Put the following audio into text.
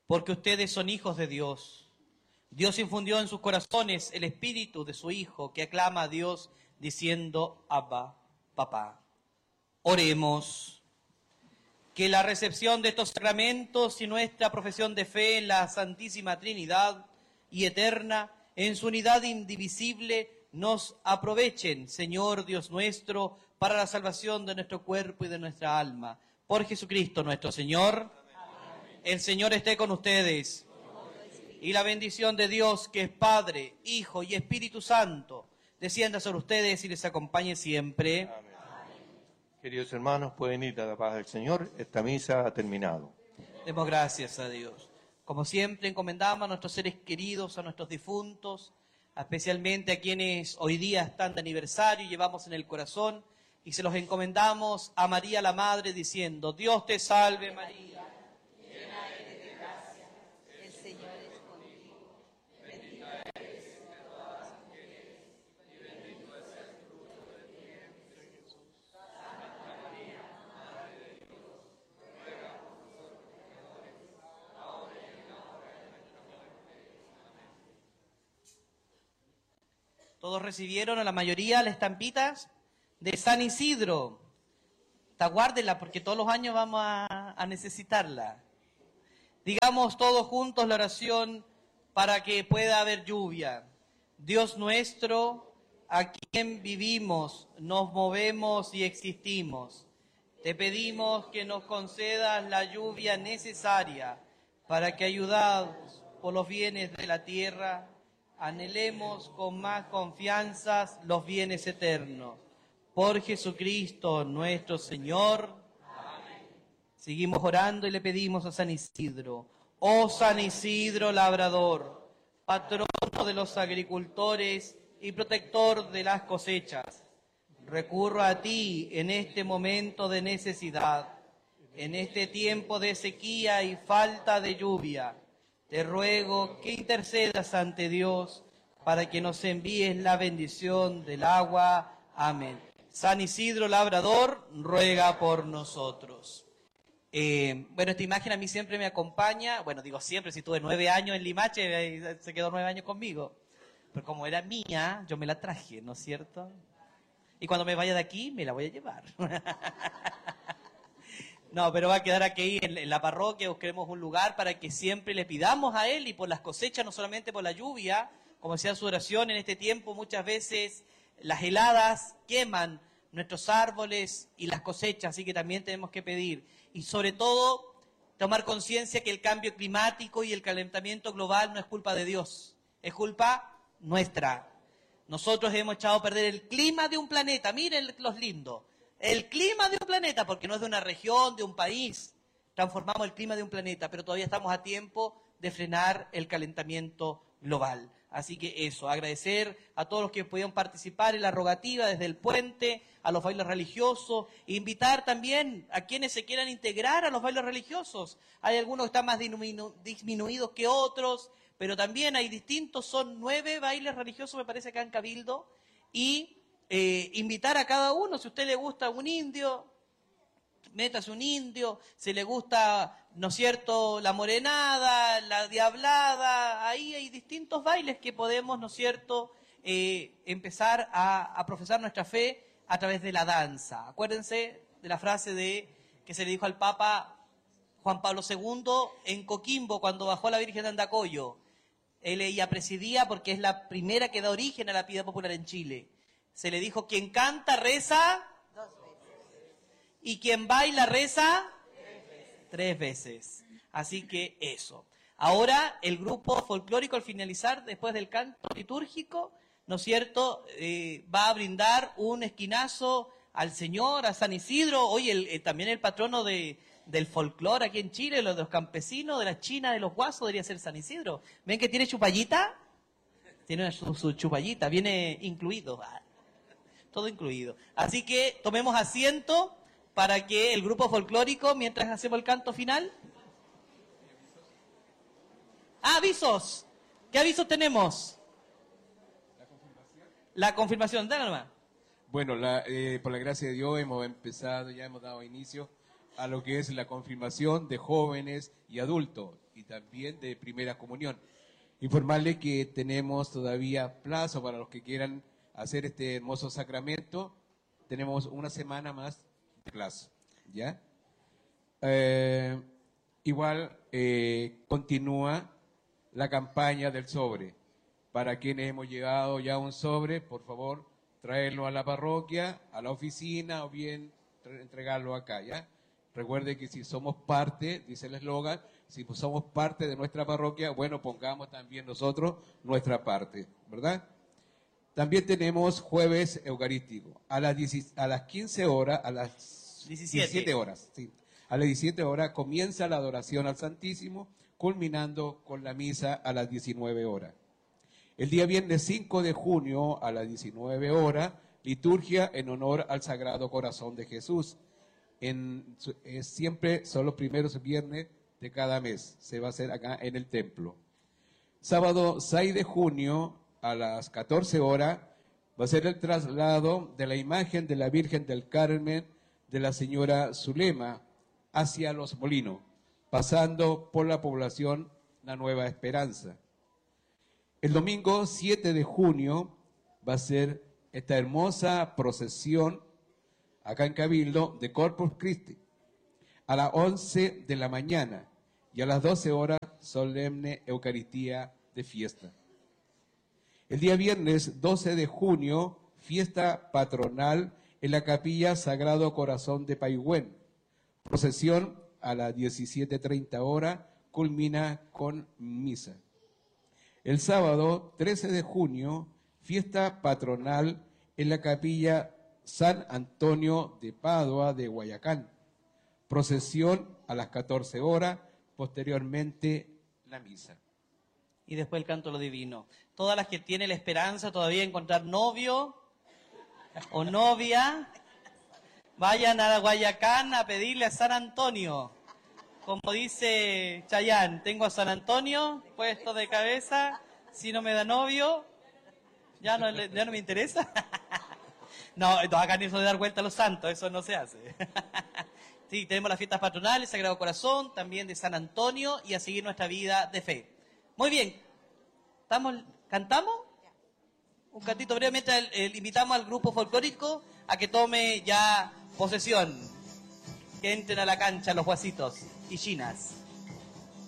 porque ustedes son hijos de Dios. Dios infundió en sus corazones el espíritu de su Hijo, que aclama a Dios diciendo, Abba, Papá. Oremos. Que la recepción de estos sacramentos y nuestra profesión de fe en la Santísima Trinidad y eterna, en su unidad indivisible, nos aprovechen, Señor Dios nuestro, para la salvación de nuestro cuerpo y de nuestra alma. Por Jesucristo nuestro Señor. Amén. El Señor esté con ustedes. Y la bendición de Dios, que es Padre, Hijo y Espíritu Santo, descienda sobre ustedes y les acompañe siempre. Amén. Queridos hermanos, pueden ir a la paz del Señor. Esta misa ha terminado. Demos gracias a Dios. Como siempre, encomendamos a nuestros seres queridos, a nuestros difuntos, especialmente a quienes hoy día están de aniversario y llevamos en el corazón, y se los encomendamos a María la Madre diciendo, Dios te salve María, llena eres de gracia, el Señor es contigo, bendita eres entre todas las mujeres, y bendito es el fruto de tu vientre Jesús. Santa María, Madre de Dios, ruega por nosotros pecadores, ahora y en la hora de nuestra muerte. Amén. Todos recibieron, a la mayoría, las estampitas de San Isidro. Guárdenla porque todos los años vamos a necesitarla. Digamos todos juntos la oración para que pueda haber lluvia. Dios nuestro, a quien vivimos, nos movemos y existimos. Te pedimos que nos concedas la lluvia necesaria para que, ayudados por los bienes de la tierra, anhelemos con más confianza los bienes eternos. Por Jesucristo nuestro Señor. Amén. Seguimos orando y le pedimos a San Isidro. Oh San Isidro labrador, patrono de los agricultores y protector de las cosechas, recurro a ti en este momento de necesidad, en este tiempo de sequía y falta de lluvia. Te ruego que intercedas ante Dios para que nos envíes la bendición del agua. Amén. San Isidro labrador, ruega por nosotros. Bueno, esta imagen a mí siempre me acompaña. Bueno, digo siempre, si tuve 9 años en Limache, se quedó 9 años conmigo. Pero como era mía, yo me la traje, ¿no es cierto? Y cuando me vaya de aquí, me la voy a llevar. No, pero va a quedar aquí en la parroquia. Busquemos un lugar para que siempre le pidamos a Él y por las cosechas, no solamente por la lluvia, como decía su oración en este tiempo, muchas veces las heladas queman nuestros árboles y las cosechas, así que también tenemos que pedir. Y sobre todo, tomar conciencia que el cambio climático y el calentamiento global no es culpa de Dios, es culpa nuestra. Nosotros hemos echado a perder el clima de un planeta, miren los lindos, el clima de un planeta, porque no es de una región, de un país, transformamos el clima de un planeta, pero todavía estamos a tiempo de frenar el calentamiento global. Así que eso, agradecer a todos los que pudieron participar en la rogativa desde el puente, a los bailes religiosos, e invitar también a quienes se quieran integrar a los bailes religiosos. Hay algunos que están más disminuidos que otros, pero también hay distintos, son 9 bailes religiosos, me parece, acá en Cabildo, y invitar a cada uno, si a usted le gusta un indio, métase un indio, si le gusta, ¿no es cierto?, la morenada, la diablada, ahí hay distintos bailes que podemos, ¿no es cierto?, empezar a profesar nuestra fe a través de la danza. Acuérdense de la frase que se le dijo al Papa Juan Pablo II en Coquimbo cuando bajó la Virgen de Andacollo. Ella presidía porque es la primera que da origen a la piedad popular en Chile. Se le dijo, quien canta reza 2 veces. y quien baila reza 3 veces. Así que eso. Ahora el grupo folclórico al finalizar, después del canto litúrgico, ¿no es cierto?, va a brindar un esquinazo al Señor, a San Isidro, hoy también el patrono del folclore aquí en Chile, los campesinos, de la China, de los guasos, debería ser San Isidro. ¿Ven que tiene chupallita? Tiene su chupallita, viene incluido. Todo incluido. Así que tomemos asiento para que el grupo folclórico, mientras hacemos el canto final. ¡Avisos! ¿Qué avisos tenemos? La confirmación, dale nomás. Bueno, por la gracia de Dios hemos empezado, ya hemos dado inicio a lo que es la confirmación de jóvenes y adultos. Y también de primera comunión. Informarle que tenemos todavía plazo para los que quieran hacer este hermoso sacramento. Tenemos una semana más de plazo, ¿ya? Igual continúa la campaña del sobre. Para quienes hemos llegado ya un sobre, por favor, traerlo a la parroquia, a la oficina o bien entregarlo acá, ¿ya? Recuerde que si somos parte, dice el eslogan, si somos parte de nuestra parroquia, bueno, pongamos también nosotros nuestra parte, ¿verdad? También tenemos jueves eucarístico. A las 15 horas, a las 17 horas, sí. A las 17 horas comienza la adoración al Santísimo, culminando con la misa a las 19 horas. El día viernes 5 de junio a las 19 horas, liturgia en honor al Sagrado Corazón de Jesús. Siempre son los primeros viernes de cada mes. Se va a hacer acá en el templo. Sábado 6 de junio a las 14 horas va a ser el traslado de la imagen de la Virgen del Carmen de la señora Zulema hacia Los Molinos, pasando por la población La Nueva Esperanza. El domingo 7 de junio va a ser esta hermosa procesión acá en Cabildo de Corpus Christi a las 11 de la mañana y a las 12 horas solemne Eucaristía de fiesta. El día viernes 12 de junio, fiesta patronal en la Capilla Sagrado Corazón de Paihuén. Procesión a las 17:30 horas, culmina con misa. El sábado 13 de junio, fiesta patronal en la Capilla San Antonio de Padua de Guayacán. Procesión a las 14 horas, posteriormente la misa. Y después el canto lo divino. Todas las que tienen la esperanza todavía de encontrar novio o novia, vayan a Guayacán a pedirle a San Antonio. Como dice Chayán, tengo a San Antonio puesto de cabeza, si no me da novio, ya no me interesa. No, acá ni eso de dar vuelta a los santos, eso no se hace. Sí, tenemos las fiestas patronales, Sagrado Corazón, también de San Antonio, y a seguir nuestra vida de fe. Muy bien, ¿cantamos? Un cantito breve mientras invitamos al grupo folclórico a que tome ya posesión. Que entren a la cancha los guasitos y chinas.